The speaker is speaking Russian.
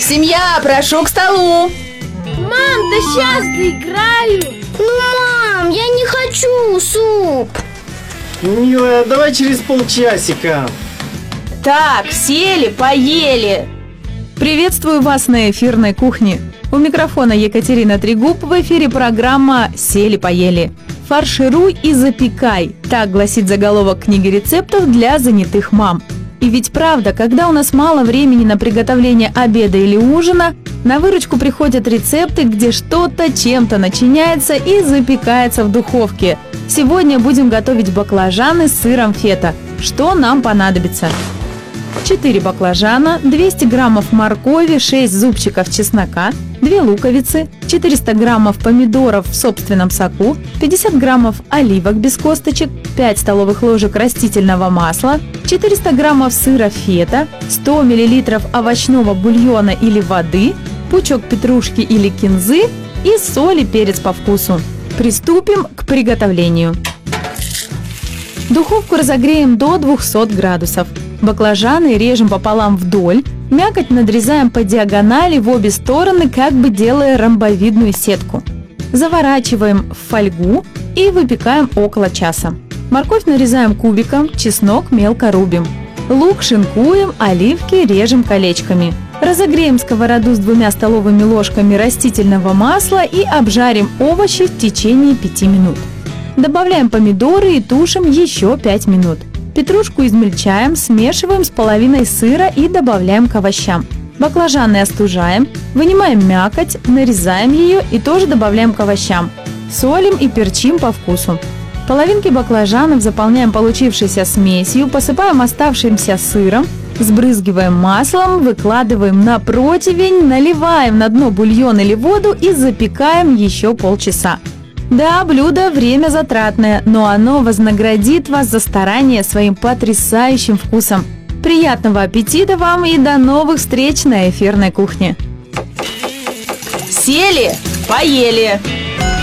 Семья, прошу к столу. Мам, да сейчас доиграю. Мам, я не хочу суп. Милая, давай через полчасика. Так, сели, поели. Приветствую вас на эфирной кухне. У микрофона Екатерина Трегуб, в эфире программа «Сели-поели». Фаршируй и запекай. Так гласит заголовок книги рецептов для занятых мам. И ведь правда, когда у нас мало времени на приготовление обеда или ужина, на выручку приходят рецепты, где что-то чем-то начиняется и запекается в духовке. Сегодня будем готовить баклажаны с сыром фета. Что нам понадобится? 4 баклажана, 200 граммов моркови, 6 зубчиков чеснока, 2 луковицы, 400 граммов помидоров в собственном соку, 50 граммов оливок без косточек, 5 столовых ложек растительного масла, 400 граммов сыра фета, 100 миллилитров овощного бульона или воды, пучок петрушки или кинзы и соль и перец по вкусу. Приступим к приготовлению. Духовку разогреем до 200 градусов. Баклажаны режем пополам вдоль, мякоть надрезаем по диагонали в обе стороны, как бы делая ромбовидную сетку. Заворачиваем в фольгу и выпекаем около часа. Морковь нарезаем кубиком, чеснок мелко рубим. Лук шинкуем, оливки режем колечками. Разогреем сковороду с 2 столовыми ложками растительного масла и обжарим овощи в течение 5 минут. Добавляем помидоры и тушим еще 5 минут. Петрушку измельчаем, смешиваем с половиной сыра и добавляем к овощам. Баклажаны остужаем, вынимаем мякоть, нарезаем ее и тоже добавляем к овощам. Солим и перчим по вкусу. Половинки баклажанов заполняем получившейся смесью, посыпаем оставшимся сыром, сбрызгиваем маслом, выкладываем на противень, наливаем на дно бульон или воду и запекаем еще полчаса. Да, блюдо время затратное, но оно вознаградит вас за старание своим потрясающим вкусом. Приятного аппетита вам и до новых встреч на эфирной кухне. Сели, поели.